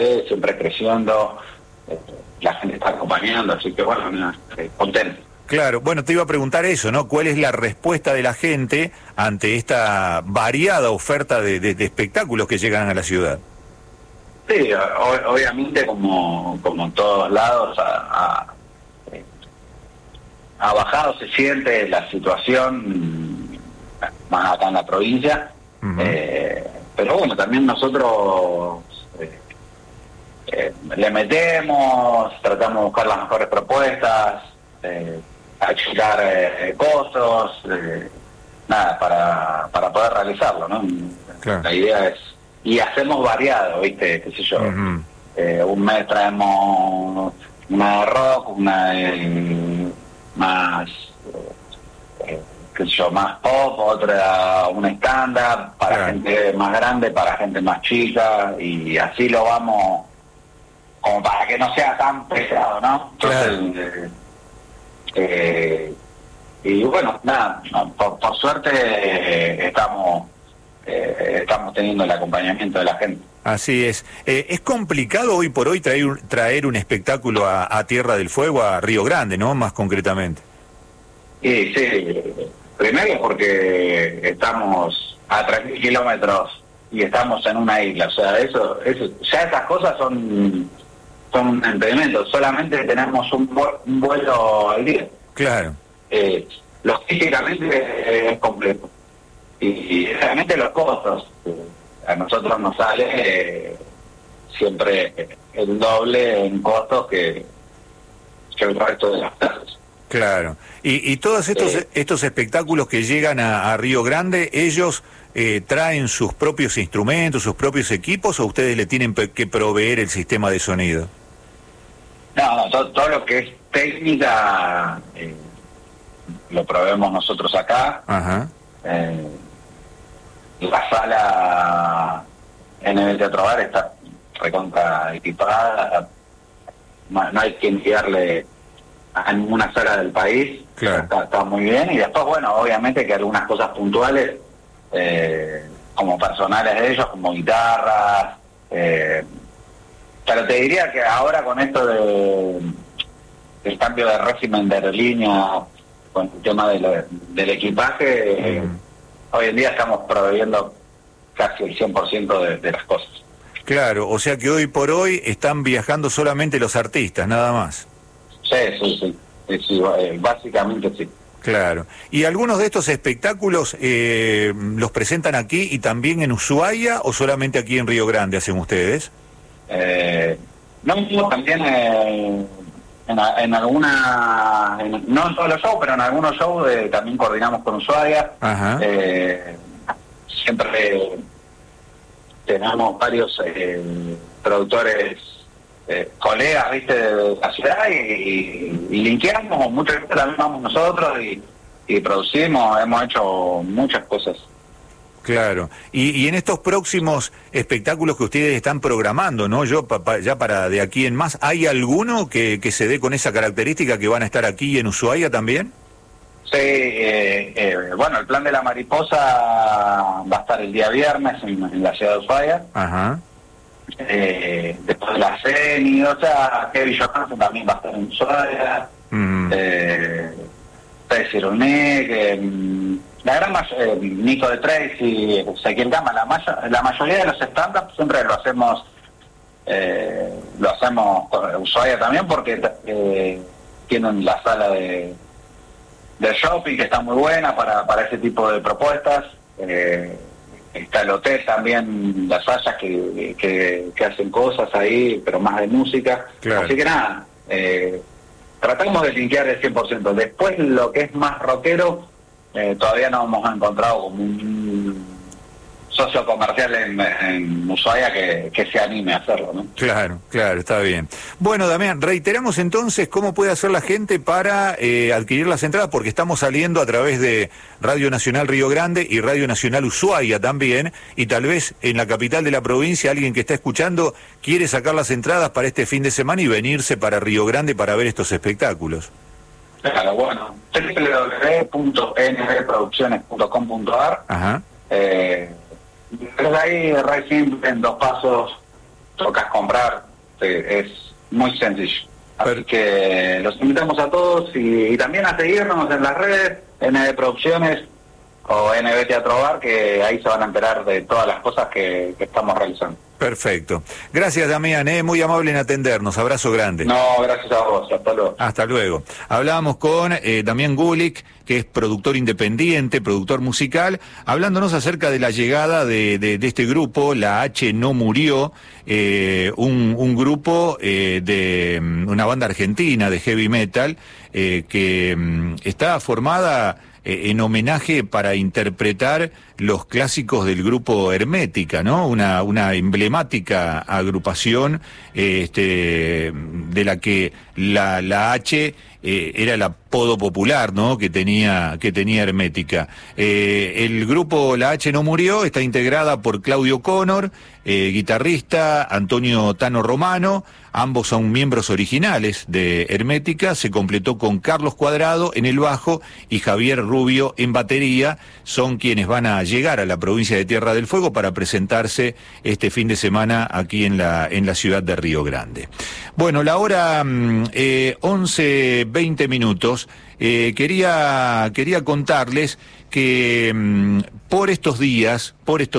siempre creciendo, la gente está acompañando, así que bueno, mira, contento. Claro, bueno, te iba a preguntar eso, ¿no? ¿Cuál es la respuesta de la gente ante esta variada oferta de espectáculos que llegan a la ciudad? Sí, obviamente como en todos lados ha bajado, se siente la situación más acá en la provincia, pero bueno, también nosotros le metemos, tratamos de buscar las mejores propuestas, achicar costos, nada, para poder realizarlo, ¿no? Claro. La idea es, y hacemos variado, ¿viste? Qué sé yo, un mes traemos una de rock, una más, qué sé yo, más pop, otra un stand-up, para gente más grande, para gente más chica, y así lo vamos, como para que no sea tan pesado, ¿no? Entonces, y bueno, nada, por suerte estamos teniendo el acompañamiento de la gente. Así es. Es complicado hoy por hoy traer un espectáculo a Tierra del Fuego, a Río Grande, ¿no? Más concretamente. Sí, primero porque estamos a 3.000 kilómetros y estamos en una isla, o sea, eso ya esas cosas son un impedimento, solamente tenemos un vuelo al día. Claro. Logísticamente es complejo. Y realmente los costos, a nosotros nos sale siempre el doble en costos que el resto de las casas. Claro. Y todos estos espectáculos que llegan a Río Grande, ¿ellos traen sus propios instrumentos, sus propios equipos, o ustedes le tienen que proveer el sistema de sonido? No, todo lo que es técnica lo proveemos nosotros acá. Ajá. La sala en el Teatro Bar está recontra equipada, no hay que enviarle a ninguna sala del país. Claro. Está muy bien, y después, bueno, obviamente que algunas cosas puntuales, como personales de ellos, como guitarras, pero te diría que ahora con esto del cambio de régimen de aerolínea, con el tema del equipaje, hoy en día estamos proveyendo casi el 100% de las cosas. Claro, o sea que hoy por hoy están viajando solamente los artistas, nada más. Sí, básicamente sí. Claro. ¿Y algunos de estos espectáculos los presentan aquí y también en Ushuaia, o solamente aquí en Río Grande hacen ustedes? No, también en alguna, no en todos los shows, pero en algunos shows también coordinamos con Ushuaia. Ajá. Siempre tenemos varios productores, colegas, viste, de la ciudad, y linkeamos, muchas veces también vamos nosotros y producimos, hemos hecho muchas cosas. Claro. Y en estos próximos espectáculos que ustedes están programando, ¿no? Ya para de aquí en más, ¿hay alguno que se dé con esa característica, que van a estar aquí en Ushuaia también? Sí, bueno, el Plan de la Mariposa va a estar el día viernes en la ciudad de Ushuaia. Ajá. Después de la CENI, o sea, Kevin Johansson también va a estar en Ushuaia. La gran mayoría, Nico de Tracy, Ezequiel Gama, la mayoría de los stand-ups siempre lo hacemos con Ushuaia también, porque tienen la sala de shopping, que está muy buena para ese tipo de propuestas. Está el hotel también, las sayas que hacen cosas ahí, pero más de música. Claro. Así que nada, tratamos de linkear el 100%. Después, lo que es más rockero, todavía no hemos encontrado como un socio comercial en Ushuaia que se anime a hacerlo, ¿no? Claro, está bien. Bueno, Damián, reiteramos entonces cómo puede hacer la gente para adquirir las entradas, porque estamos saliendo a través de Radio Nacional Río Grande y Radio Nacional Ushuaia también, y tal vez en la capital de la provincia alguien que está escuchando quiere sacar las entradas para este fin de semana y venirse para Río Grande para ver estos espectáculos. Claro, bueno, www.nbproducciones.com.ar. Ajá. Desde ahí, re simple, en 2 pasos, tocas comprar, es muy sencillo. Así que los invitamos a todos y también a seguirnos en las redes, NB Producciones o NB Teatro Bar, que ahí se van a enterar de todas las cosas que estamos realizando. Perfecto. Gracias, Damián, muy amable en atendernos. Abrazo grande. No, gracias a vos. Hasta luego. Hasta luego. Hablábamos con Damián Gulick, que es productor independiente, productor musical, hablándonos acerca de la llegada de este grupo, La H No Murió, un grupo de una banda argentina de heavy metal que está formada en homenaje para interpretar los clásicos del grupo Hermética, ¿no? Una emblemática agrupación de la que la H era el apodo popular, ¿no? que tenía Hermética. El grupo La H No Murió está integrada por Claudio Connor, guitarrista, Antonio Tano Romano, ambos son miembros originales de Hermética. Se completó con Carlos Cuadrado en el bajo y Javier Rubio en batería. Son quienes van a llegar a la provincia de Tierra del Fuego para presentarse este fin de semana aquí en la ciudad de Río Grande. Bueno, la hora 11:20 minutos. Quería contarles que por estos días,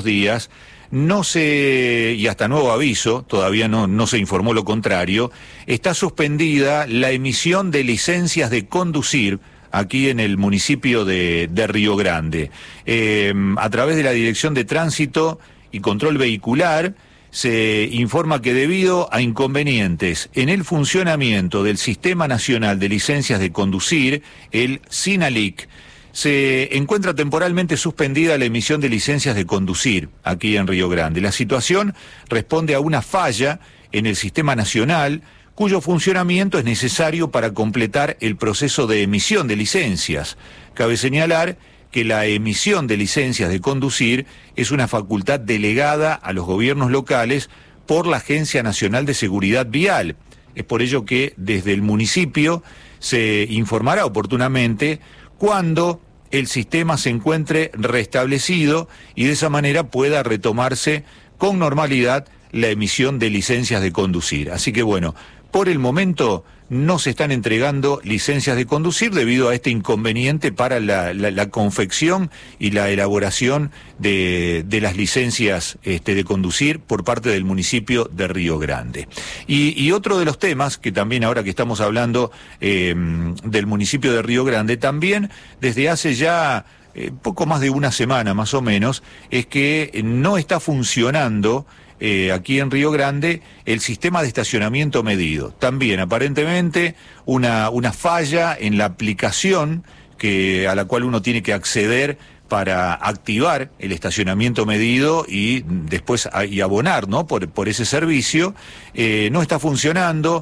no se, y hasta nuevo aviso, todavía no se informó lo contrario, está suspendida la emisión de licencias de conducir aquí en el municipio de Río Grande. A través de la Dirección de Tránsito y Control Vehicular se informa que debido a inconvenientes en el funcionamiento del Sistema Nacional de Licencias de Conducir, el SINALIC, se encuentra temporalmente suspendida la emisión de licencias de conducir aquí en Río Grande. La situación responde a una falla en el Sistema Nacional, cuyo funcionamiento es necesario para completar el proceso de emisión de licencias. Cabe señalar que la emisión de licencias de conducir es una facultad delegada a los gobiernos locales por la Agencia Nacional de Seguridad Vial. Es por ello que desde el municipio se informará oportunamente cuando el sistema se encuentre restablecido y de esa manera pueda retomarse con normalidad la emisión de licencias de conducir. Así que bueno, por el momento no se están entregando licencias de conducir debido a este inconveniente para la confección y la elaboración de las licencias de conducir por parte del municipio de Río Grande. Y otro de los temas, que también ahora que estamos hablando del municipio de Río Grande, también desde hace ya poco más de una semana más o menos, es que no está funcionando aquí en Río Grande el sistema de estacionamiento medido. También aparentemente una falla en la aplicación a la cual uno tiene que acceder para activar el estacionamiento medido y después y abonar, ¿no? por ese servicio. No está funcionando,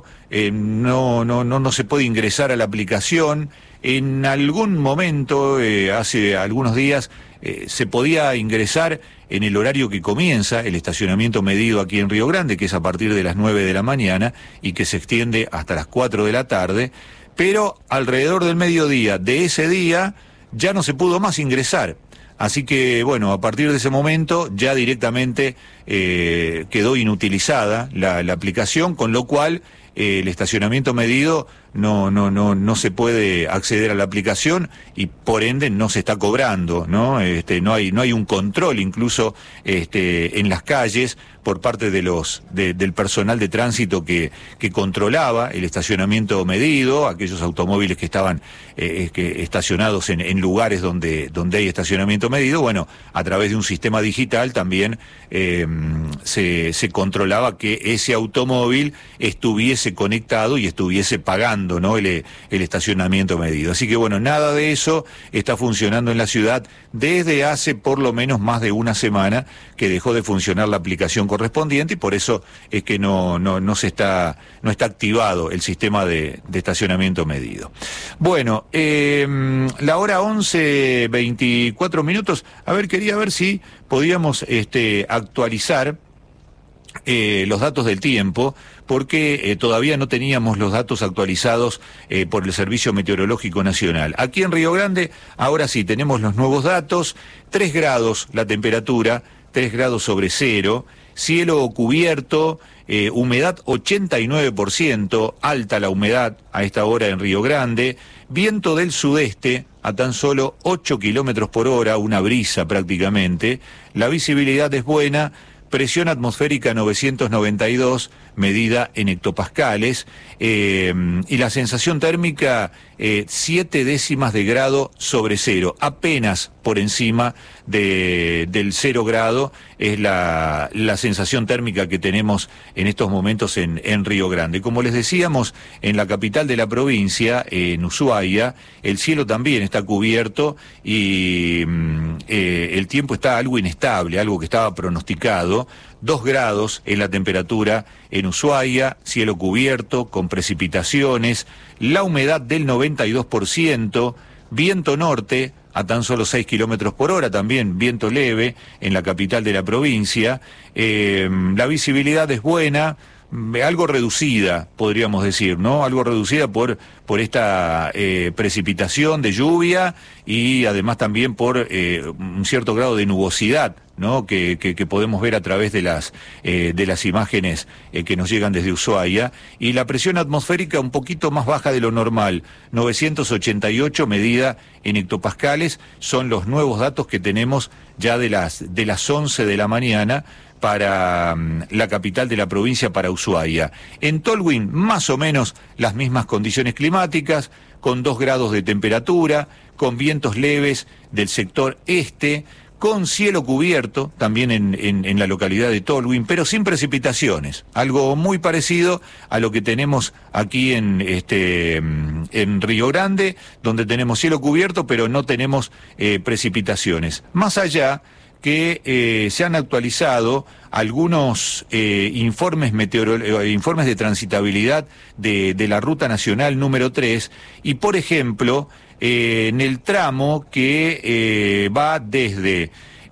no se puede ingresar a la aplicación. En algún momento, hace algunos días, se podía ingresar en el horario que comienza el estacionamiento medido aquí en Río Grande, que es a partir de las 9 de la mañana y que se extiende hasta las 4 de la tarde, pero alrededor del mediodía de ese día ya no se pudo más ingresar. Así que, bueno, a partir de ese momento ya directamente quedó inutilizada la aplicación, con lo cual el estacionamiento medido no se puede acceder a la aplicación y por ende no se está cobrando, ¿no? No hay un control incluso en las calles por parte del personal de tránsito que controlaba el estacionamiento medido, aquellos automóviles que estaban estacionados en lugares donde hay estacionamiento medido. Bueno, a través de un sistema digital también se controlaba que ese automóvil estuviese conectado y estuviese pagando, ¿no? el estacionamiento medido. Así que bueno, nada de eso está funcionando en la ciudad desde hace por lo menos más de una semana que dejó de funcionar la aplicación correspondiente y por eso es que no está activado el sistema de estacionamiento medido. Bueno, la hora 11:24 minutos. A ver, quería ver si podíamos actualizar los datos del tiempo, porque todavía no teníamos los datos actualizados por el Servicio Meteorológico Nacional. Aquí en Río Grande, ahora sí tenemos los nuevos datos: 3 grados la temperatura, 3 grados sobre cero, cielo cubierto, humedad 89%, alta la humedad a esta hora en Río Grande, viento del sudeste a tan solo 8 kilómetros por hora, una brisa prácticamente, la visibilidad es buena, presión atmosférica 992, medida en hectopascales, y la sensación térmica 7 décimas de grado sobre cero, apenas por encima del 0 grado es la sensación térmica que tenemos en estos momentos en Río Grande. Como les decíamos, en la capital de la provincia, en Ushuaia, el cielo también está cubierto y el tiempo está algo inestable, algo que estaba pronosticado. 2 grados en la temperatura en Ushuaia, cielo cubierto, con precipitaciones, la humedad del 92%, viento norte a tan solo 6 kilómetros por hora, también viento leve en la capital de la provincia, la visibilidad es buena, algo reducida, podríamos decir, ¿no? Algo reducida por esta precipitación de lluvia y además también por un cierto grado de nubosidad, ¿no? Que podemos ver a través de las imágenes que nos llegan desde Ushuaia, y la presión atmosférica un poquito más baja de lo normal, 988 medida en hectopascales, son los nuevos datos que tenemos ya de las 11 de la mañana para la capital de la provincia, para Ushuaia. En Tolwyn, más o menos las mismas condiciones climáticas, con 2 grados de temperatura, con vientos leves del sector este, con cielo cubierto también en la localidad de Tolwyn, pero sin precipitaciones, algo muy parecido a lo que tenemos aquí en Río Grande, donde tenemos cielo cubierto pero no tenemos precipitaciones. Más allá que se han actualizado algunos informes de transitabilidad de la Ruta Nacional número 3, y por ejemplo, en el tramo que va desde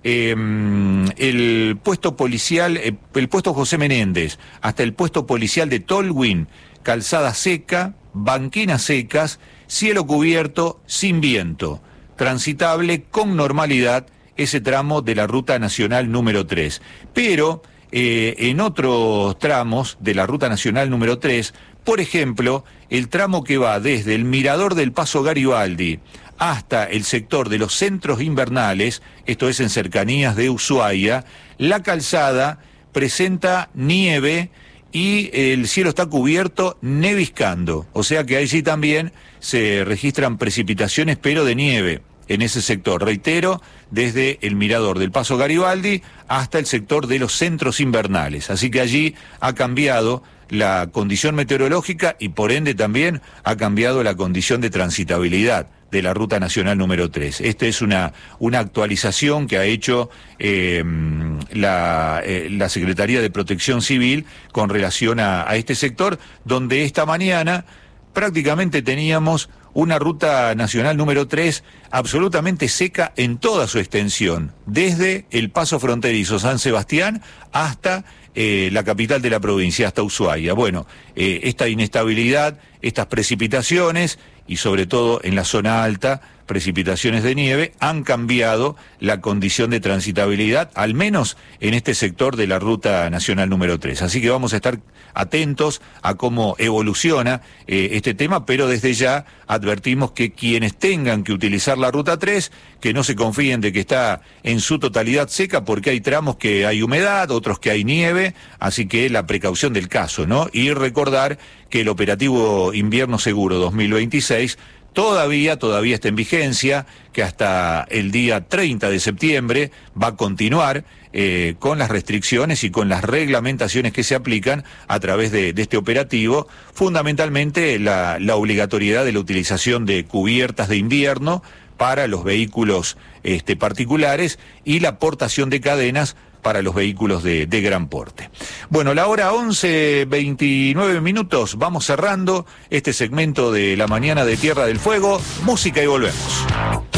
el puesto policial, el puesto José Menéndez, hasta el puesto policial de Tolwyn, calzada seca, banquinas secas, cielo cubierto, sin viento, transitable con normalidad ese tramo de la Ruta Nacional número 3. Pero en otros tramos de la Ruta Nacional número 3, por ejemplo, el tramo que va desde el mirador del Paso Garibaldi hasta el sector de los centros invernales, esto es en cercanías de Ushuaia, la calzada presenta nieve y el cielo está cubierto neviscando, o sea que allí también se registran precipitaciones pero de nieve en ese sector, reitero, desde el mirador del Paso Garibaldi hasta el sector de los centros invernales. Así que allí ha cambiado la condición meteorológica y por ende también ha cambiado la condición de transitabilidad de la Ruta Nacional número 3. Esta es una actualización que ha hecho la Secretaría de Protección Civil con relación a este sector, donde esta mañana prácticamente teníamos una Ruta Nacional número 3 absolutamente seca en toda su extensión, desde el paso fronterizo San Sebastián hasta la capital de la provincia, hasta Ushuaia. Bueno, esta inestabilidad, estas precipitaciones y sobre todo en la zona alta, precipitaciones de nieve, han cambiado la condición de transitabilidad, al menos en este sector de la Ruta Nacional número 3. Así que vamos a estar atentos a cómo evoluciona este tema, pero desde ya advertimos que quienes tengan que utilizar la Ruta 3, que no se confíen de que está en su totalidad seca, porque hay tramos que hay humedad, otros que hay nieve, así que la precaución del caso, ¿no? Y recordar que el operativo Invierno Seguro 2026 todavía está en vigencia, que hasta el día 30 de septiembre va a continuar con las restricciones y con las reglamentaciones que se aplican a través de este operativo, fundamentalmente la obligatoriedad de la utilización de cubiertas de invierno para los vehículos particulares y la portación de cadenas para los vehículos de gran porte. Bueno, la hora 11:29 minutos, vamos cerrando este segmento de la mañana de Tierra del Fuego, música y volvemos.